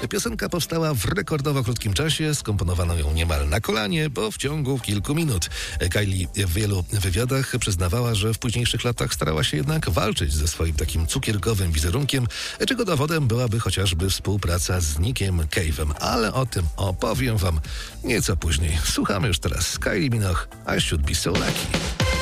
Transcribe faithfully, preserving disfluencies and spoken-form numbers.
Piosenka powstała w rekordowo krótkim czasie, skomponowano ją niemal na kolanie, bo w ciągu kilku minut. Kylie w wielu wywiadach przyznawała, że w późniejszych latach starała się jednak walczyć ze swoim takim cukierkowym wizerunkiem, czego dowodem byłaby chociażby współpraca z Nickiem Cave'em. Ale o tym opowiem wam nieco później. Słuchamy już teraz Kylie Minogue, I Should Be So Lucky.